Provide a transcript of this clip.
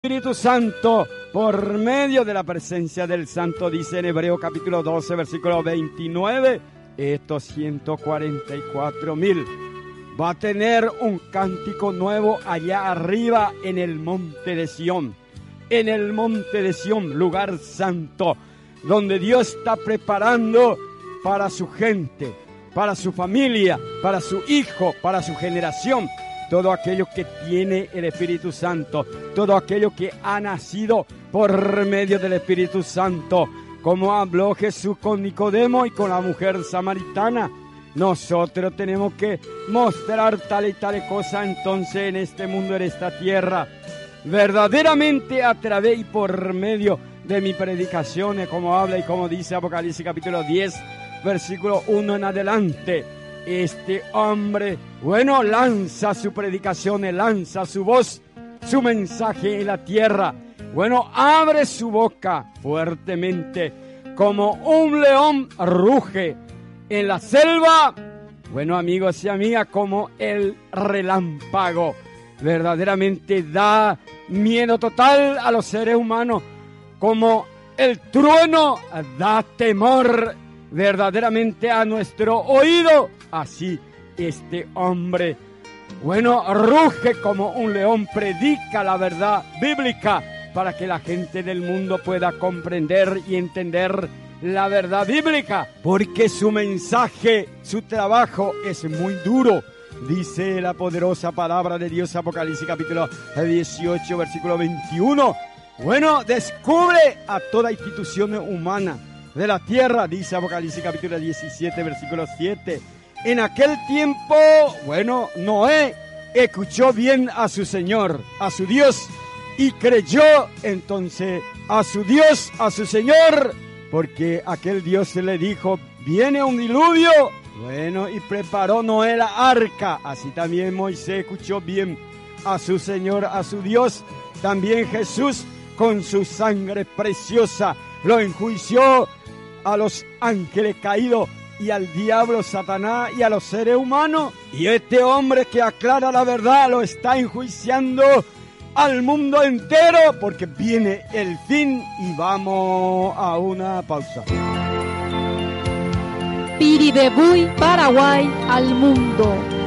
Espíritu Santo por medio de la presencia del Santo, dice en Hebreos capítulo 12, versículo 29, estos 144,000 va a tener un cántico nuevo allá arriba en el monte de Sión. En el monte de Sión, lugar santo, donde Dios está preparando para su gente, para su familia, para su hijo, para su generación. Todo aquello que tiene el Espíritu Santo, todo aquello que ha nacido por medio del Espíritu Santo, como habló Jesús con Nicodemo y con la mujer samaritana. Nosotros tenemos que mostrar tal y tal cosa entonces en este mundo, en esta tierra, verdaderamente a través y por medio de mis predicaciones, como habla y como dice Apocalipsis capítulo 10, versículo 1 en adelante. Este hombre, bueno, lanza su predicación, lanza su voz, su mensaje en la tierra. Bueno, abre su boca fuertemente, como un león ruge en la selva. Bueno, amigos y amigas, como el relámpago. Verdaderamente da miedo total a los seres humanos. Como el trueno da temor verdaderamente a nuestro oído. Así este hombre, bueno, ruge como un león, predica la verdad bíblica para que la gente del mundo pueda comprender y entender la verdad bíblica, porque su mensaje, su trabajo es muy duro. Dice la poderosa palabra de Dios, Apocalipsis capítulo 18, versículo 21. Bueno, descubre a toda institución humana de la tierra, dice Apocalipsis capítulo 17, versículo 7. En aquel tiempo, bueno, Noé escuchó bien a su Señor, a su Dios, y creyó entonces a su Dios, a su Señor, porque aquel Dios le dijo, viene un diluvio. Bueno, y preparó Noé la arca. Así también Moisés escuchó bien a su Señor, a su Dios. También Jesús, con su sangre preciosa, lo enjuició a los ángeles caídos y al diablo, Satanás, y a los seres humanos. Y este hombre que aclara la verdad lo está enjuiciando al mundo entero, porque viene el fin. Y vamos a una pausa. Piribebuy, Paraguay al mundo.